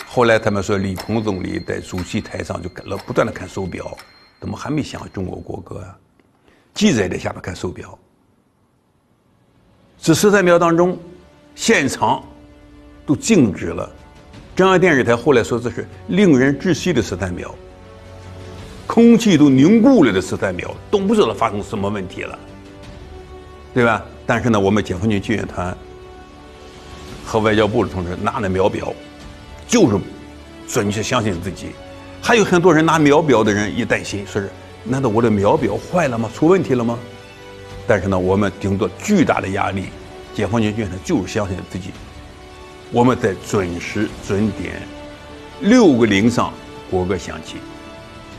后来他们说李鹏总理在主席台上就不断的看手表，怎么还没响中国国歌啊？记者也在下面看手表。这13秒当中，现场都静止了。中央电视台后来说这是令人窒息的13秒，空气都凝固了的13秒，都不知道发生什么问题了，对吧？但是呢，我们解放军救援团和外交部的同志拿着秒表，就是准确相信自己。还有很多人拿秒表的人一担心，说是难道我的秒表坏了吗？出问题了吗？但是呢，我们顶着巨大的压力，解放军救援团就是相信自己。我们在准时准点6个0上国歌响起。